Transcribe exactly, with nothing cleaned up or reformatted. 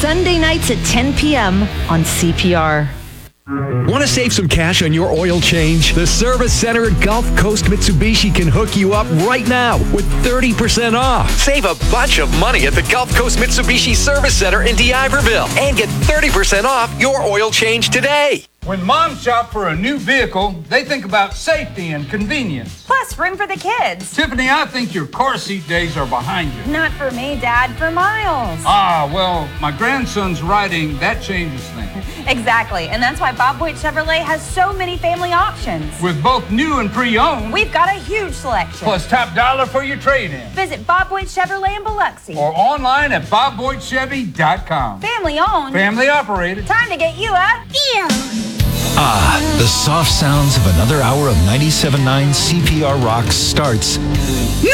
Sunday nights at ten p.m. on C P R. Want to save some cash on your oil change? The Service Center at Gulf Coast Mitsubishi can hook you up right now with thirty percent off. Save a bunch of money at the Gulf Coast Mitsubishi Service Center in DeIverville and get thirty percent off your oil change today. When moms shop for a new vehicle, they think about safety and convenience. Plus, room for the kids. Tiffany, I think your car seat days are behind you. Not for me, Dad, for Miles. Ah, well, my grandson's riding, that changes things. Exactly, and that's why Bob Boyd Chevrolet has so many family options. With both new and pre-owned. We've got a huge selection. Plus top dollar for your trade-in. Visit Bob Boyd Chevrolet in Biloxi. Or online at bob boyd chevy dot com. Family owned. Family operated. Time to get you a deal. Ah, the soft sounds of another hour of ninety-seven point nine C P R Rocks starts